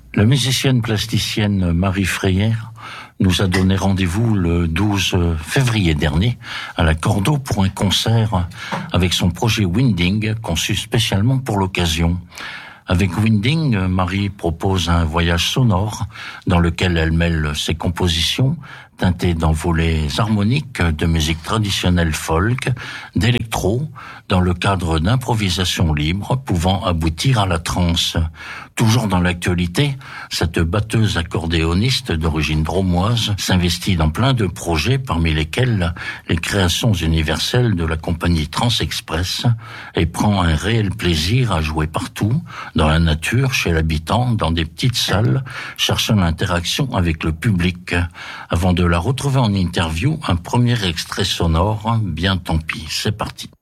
La musicienne plasticienne Marie Freyer nous a donné rendez-vous le 12 février dernier à la Cordeau pour un concert avec son projet Winding, conçu spécialement pour l'occasion. Avec Winding, Marie propose un voyage sonore dans lequel elle mêle ses compositions teintées d'envolées harmoniques, de musique traditionnelle folk, d'électro, dans le cadre d'improvisation libre pouvant aboutir à la trance. Toujours dans l'actualité, cette batteuse accordéoniste d'origine dromoise s'investit dans plein de projets, parmi lesquels les créations universelles de la compagnie Transexpress, et prend un réel plaisir à jouer partout, dans la nature, chez l'habitant, dans des petites salles, cherchant l'interaction avec le public. Avant de la retrouver en interview, un premier extrait sonore, bien tant pis, c'est parti.